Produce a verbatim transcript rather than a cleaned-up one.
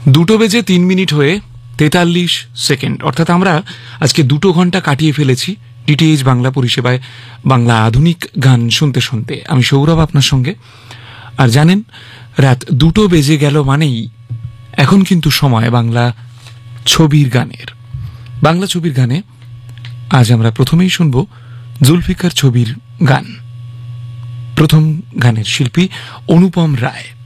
দুটো বেজে তিন মিনিট হয়ে তেতাল্লিশ সেকেন্ড, অর্থাৎ আমরা আজকে দুটো ঘন্টা কাটিয়ে ফেলেছি ডিটিএইচ বাংলা পরিষেবায় বাংলা আধুনিক গান শুনতে শুনতে। আমি সৌরভ আপনার সঙ্গে। আর জানেন, রাত দুটো বেজে গেল মানেই এখন কিন্তু সময় বাংলা ছবির গানের। বাংলা ছবির গানে আজ আমরা প্রথমেই শুনব জুলফিকার ছবির গান। প্রথম গানের শিল্পী অনুপম রায়।